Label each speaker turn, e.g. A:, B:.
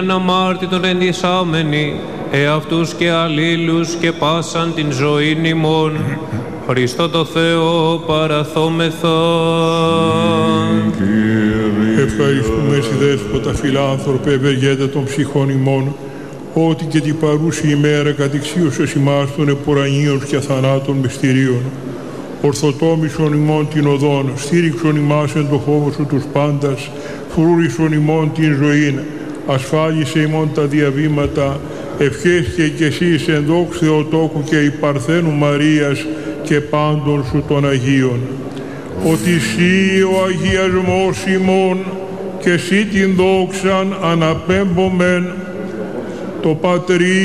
A: Αναμάρτητον εντυσάμενοι, εαυτούς και αλλήλους και πάσαν την ζωήν ημών, Χριστό το Θεό παραθόμεθα.
B: Ευχαριστούμε εσύ δέσποτα φιλάνθρωπε, ευεργέτα των ψυχών ημών, ότι και την παρούση ημέρα κατηξίωσες ημάς των επουρανίων και αθανάτων μυστηρίων. Ορθοτόμησον ημών την οδόν, στήριξον ημάς εν το φόβο σου τους πάντας, φρούρισον ημών την ζωήν, ασφάλισε ημών τα διαβήματα, ευχέσαι κι εσείς εν δόξ Θεοτόκου και η Παρθένου Μαρίας και πάντων σου των Αγίων. Ότι εσύ ο αγιασμός ημών και εσύ την δόξαν αναπέμπομεν το Πατρί